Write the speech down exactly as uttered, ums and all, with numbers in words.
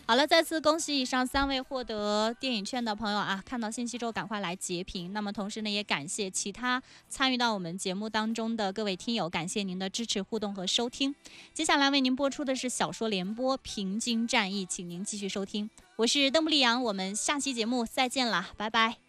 好了，再次恭喜以上三位获得电影券的朋友啊！看到信息之后赶快来截屏。那么同时呢，也感谢其他参与到我们节目当中的各位听友，感谢您的支持、互动和收听。接下来为您播出的是小说联播《平津战役》，请您继续收听。我是邓布利杨，我们下期节目再见啦，拜拜。